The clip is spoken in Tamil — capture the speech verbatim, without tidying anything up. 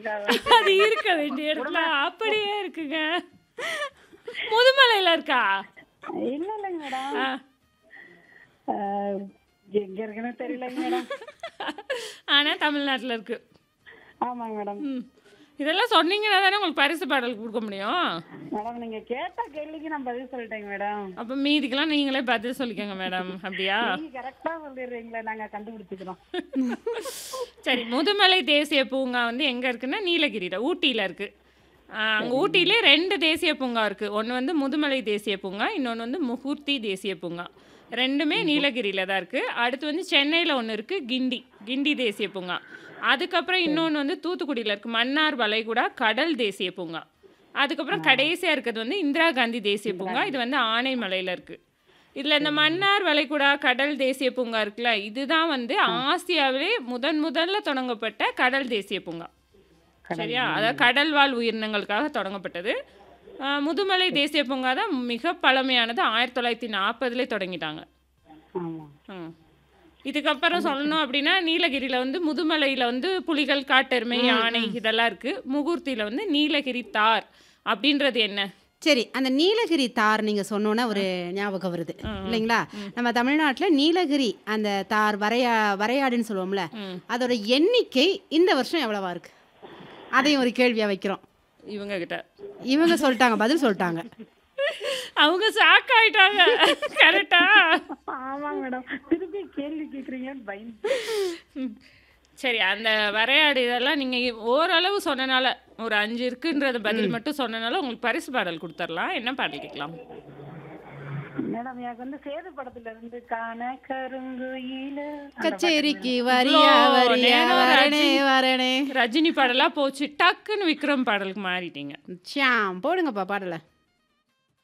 இருக்கா அது வச்சிருக்கேங்க. இருக்க வேண்டிய இடத்துல குடும்ப அப்படியே இருக்குங்க. முதுமலையில இருக்கா? இல்ல இல்லைங்க மேடம். ஆ. ஆ, எங்க இருக்குன்னு தெரியலங்க மேடம். ஆனா தமிழ்நாட்டுல இருக்கு. ஆமாங்க மேடம். ம். இதெல்லாம் சொன்னீங்கன்னா தானே உங்களுக்கு பரிசு பாடல் குடுக்க முடியும். மேடம் நீங்க கேட்ட கேள்விக்கு நான் பதில் சொல்லிட்டேங்க மேடம். அப்ப மீதிக்கெல்லாம் நீங்களே பதில் சொல்லிக்கங்க மேடம். அப்படியா? நீங்க கரெக்டா சொல்லிடுறீங்களே, நாங்க கண்டுபிடிச்சுக்கிறோம். சரி, முதுமலை தேசிய பூங்கா வந்து எங்க இருக்குன்னா, நீலகிரில, ஊட்டியில இருக்கு. அ அங்க சரிங்க. ஊட்டியிலே ரெண்டு தேசிய பூங்கா இருக்கு. ஒண்ணு வந்து முதுமலை தேசிய பூங்கா, இன்னொன்னு வந்து முகூர்த்தி தேசிய பூங்கா. ரெண்டுமே நீலகிரில தான் இருக்கு. அடுத்து வந்து சென்னையில ஒண்ணு இருக்கு, கிண்டி. கிண்டி தேசிய பூங்கா. அதுக்கப்புறம் சரி. இன்னொன்னு வந்து தூத்துக்குடியில இருக்கு. மன்னார் வளைகுடா கடல் தேசிய பூங்கா. அதுக்கப்புறம் ஆ, கடைசியா இருக்கிறது வந்து இந்திரா காந்தி தேசிய இந்திரா பூங்கா. இது காந்தி. வந்து ஆனைமலையில இருக்கு. இதுல இந்த சரிங்க. மன்னார் வளைகுடா கடல் தேசிய பூங்கா இருக்குல்ல, இதுதான் வந்து ஆ, ஆசியாவிலே முதன் முதல்ல தொடங்கப்பட்ட கடல் தேசிய பூங்கா. கடல். சரியா? அதாவது ம். கடல்வாழ் உயிரினங்களுக்காக தொடங்கப்பட்டது. அ முதுமலை தேசிய பூங்கா தான் மிக பழமையானது. ஆயிரத்தி தொள்ளாயிரத்தி நாற்பதுலே தொடங்கிட்டாங்க. ஆமா. ம். இதுக்கப்புறம் கண்டிப்பா. சொல்லணும் அப்படின்னா, நீலகிரியில வந்து முதுமலையில வந்து புலிகள், காட்டெருமை, ம், யானை ம். இதெல்லாம் இருக்கு. முகூர்த்தியில வந்து நீலகிரி தார் அப்படின்றது என்ன? சரி. அந்த நீலகிரி தார் நீங்க சொன்னோனே ஒரு ஞாபகம் வருது. ம், ம், இல்லைங்களா? ம், நம்ம தமிழ்நாட்டுல நீலகிரி அந்த தார் வரையா வரையாடுன்னு சொல்லுவோம்ல, ம். அதோட எண்ணிக்கை இந்த வருஷம் எவ்வளவா இருக்கு? அதையும் ஒரு கேள்வியா வைக்கிறோம். இவங்க கிட்ட. இவங்க சொல்ட்டாங்க, பதில் சொல்ட்டாங்க. அவங்க ஷாக் ஆயிட்டாங்க. கரெக்ட்டா? ஆமாங்க மேடம். திருப்பி கேள்வி கேக்குறீங்கன்னு பயந்து. ம். சரி, அந்த வரையாடு இதெல்லாம் நீங்க இ- ஓரளவு சொன்னனால, ஒரு அஞ்சு இருக்குன்றத பதில் ம். மட்டும் சொன்னனால உங்களுக்கு பரிசு பாடல் குடுத்துறலாம். என்ன பாடல் கேட்கலாம்? மேடம் எனக்கு வந்து சேது படத்துல இருந்து காண கருங்குயில அந்த பாட்டு கச்சேரிக்கு மேடம். இவ்ளோ வரியா வரியா நேரம் வரனே ரஜினி வரனே. ரஜினி பாடலா போச்சு. டக்குன்னு விக்ரம் பாடலுக்கு மாறிட்டீங்க. ஷாம் போடுங்கப்பா பாடல.